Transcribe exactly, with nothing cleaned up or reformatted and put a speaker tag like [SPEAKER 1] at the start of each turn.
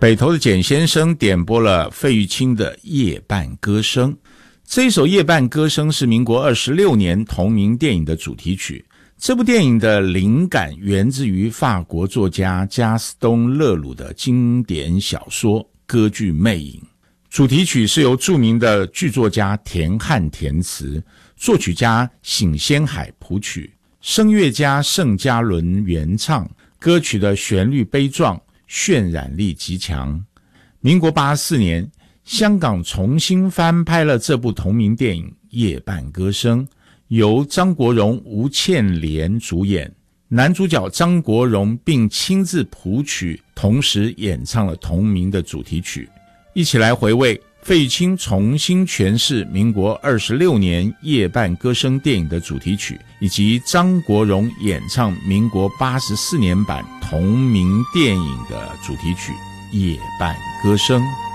[SPEAKER 1] 北投的简先生点播了费玉清的《夜半歌声》。这一首《夜半歌声》是民国二十六年同名电影的主题曲。这部电影的灵感源自于法国作家加斯东·勒鲁的经典小说歌剧《魅影》。主题曲是由著名的剧作家田汉填词，作曲家醒先海谱曲，声乐家盛嘉伦原唱。歌曲的旋律悲壮，渲染力极强。民国八十四年，香港重新翻拍了这部同名电影《夜半歌声》，由张国荣、吴倩莲主演，男主角张国荣并亲自谱曲，同时演唱了同名的主题曲。一起来回味费玉清重新诠释民国二十六年《夜半歌声》电影的主题曲，以及张国荣演唱民国八十四年版同名电影的主题曲《夜半歌声》。